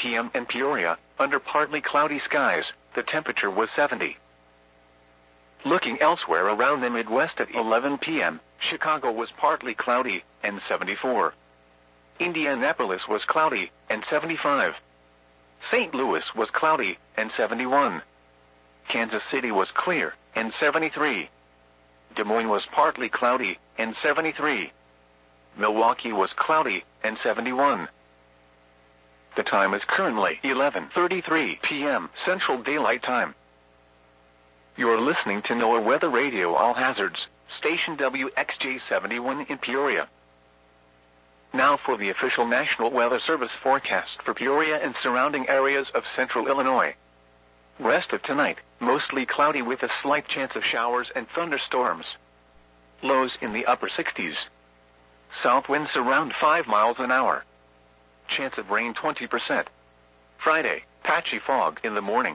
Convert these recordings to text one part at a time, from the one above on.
p.m. in Peoria, under partly cloudy skies, the temperature was 70. Looking elsewhere around the Midwest at 11 p.m., Chicago was partly cloudy, and 74. Indianapolis was cloudy, and 75. St. Louis was cloudy, and 71. Kansas City was clear, and 73. Des Moines was partly cloudy, and 73. Milwaukee was cloudy, and 71. The time is currently 11:33 p.m. Central Daylight Time. You're listening to NOAA Weather Radio All Hazards, station WXJ71 in Peoria. Now for the official National Weather Service forecast for Peoria and surrounding areas of central Illinois. Rest of tonight, mostly cloudy with a slight chance of showers and thunderstorms. Lows in the upper 60s. South winds around 5 miles an hour. Chance of rain 20%. Friday, patchy fog in the morning.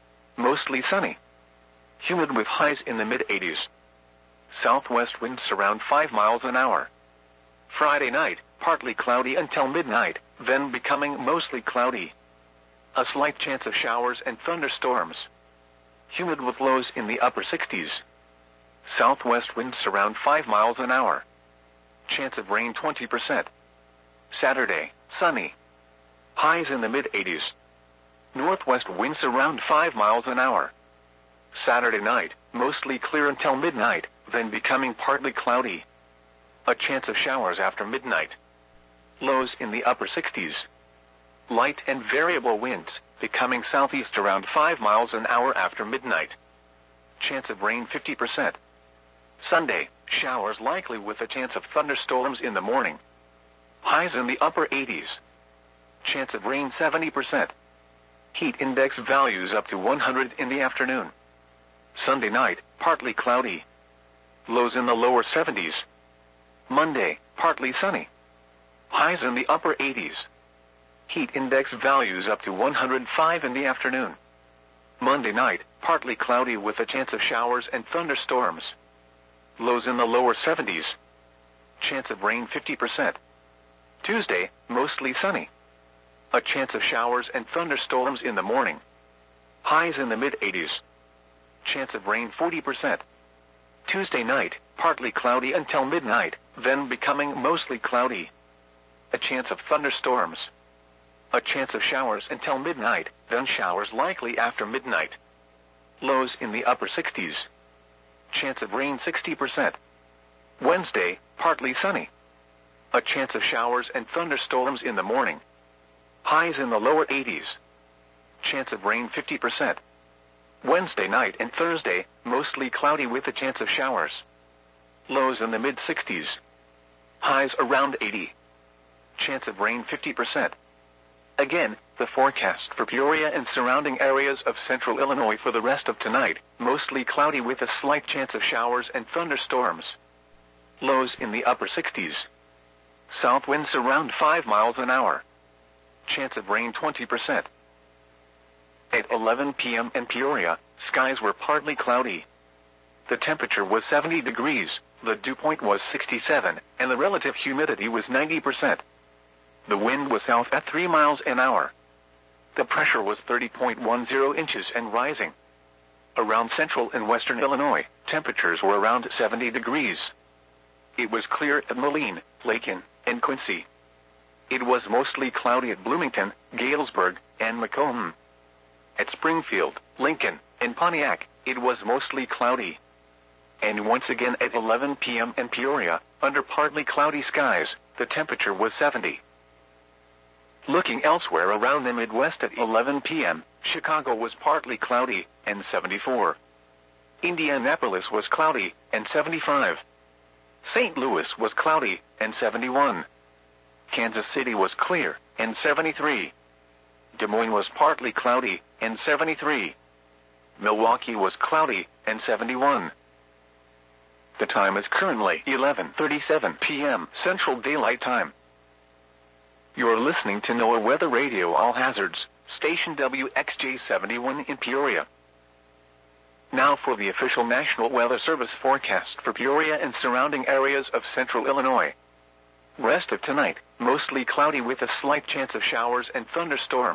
Mostly sunny. Humid with highs in the mid-80s. Southwest winds around 5 miles an hour. Friday night, partly cloudy until midnight, then becoming mostly cloudy. A slight chance of showers and thunderstorms. Humid with lows in the upper 60s. Southwest winds around 5 miles an hour. Chance of rain 20%. Saturday, sunny. Highs in the mid-80s. Northwest winds around 5 miles an hour. Saturday night, mostly clear until midnight, then becoming partly cloudy. A chance of showers after midnight. Lows in the upper 60s. Light and variable winds, becoming southeast around 5 miles an hour after midnight. Chance of rain 50%. Sunday, showers likely with a chance of thunderstorms in the morning. Highs in the upper 80s. Chance of rain 70%. Heat index values up to 100 in the afternoon. Sunday night, partly cloudy. Lows in the lower 70s. Monday, partly sunny. Highs in the upper 80s. Heat index values up to 105 in the afternoon. Monday night, partly cloudy with a chance of showers and thunderstorms. Lows in the lower 70s. Chance of rain 50%. Tuesday, mostly sunny. A chance of showers and thunderstorms in the morning. Highs in the mid-80s. Chance of rain 40%. Tuesday night, partly cloudy until midnight, then becoming mostly cloudy. A chance of thunderstorms. A chance of showers until midnight, then showers likely after midnight. Lows in the upper 60s. Chance of rain 60%. Wednesday, partly sunny. A chance of showers and thunderstorms in the morning. Highs in the lower 80s. Chance of rain 50%. Wednesday night and Thursday, mostly cloudy with a chance of showers. Lows in the mid-60s. Highs around 80. Chance of rain 50%. Again, the forecast for Peoria and surrounding areas of central Illinois for the rest of tonight, mostly cloudy with a slight chance of showers and thunderstorms. Lows in the upper 60s. South winds around 5 miles an hour. Chance of rain 20%. At 11 p.m. in Peoria, skies were partly cloudy. The temperature was 70 degrees, the dew point was 67, and the relative humidity was 90%. The wind was south at 3 miles an hour. The pressure was 30.10 inches and rising. Around central and western Illinois, temperatures were around 70 degrees. It was clear at Moline, Lakin, and Quincy. It was mostly cloudy at Bloomington, Galesburg, and Macomb. At Springfield, Lincoln, and Pontiac, it was mostly cloudy. And once again at 11 p.m. in Peoria, under partly cloudy skies, the temperature was 70. Looking elsewhere around the Midwest at 11 p.m., Chicago was partly cloudy, and 74. Indianapolis was cloudy, and 75. St. Louis was cloudy, and 71. Kansas City was clear, and 73. Des Moines was partly cloudy, and 73. Milwaukee was cloudy, and 71. The time is currently 11:37 p.m. Central Daylight Time. You're listening to NOAA Weather Radio All Hazards, station WXJ71 in Peoria. Now for the official National Weather Service forecast for Peoria and surrounding areas of central Illinois. Rest of tonight, mostly cloudy with a slight chance of showers and thunderstorms.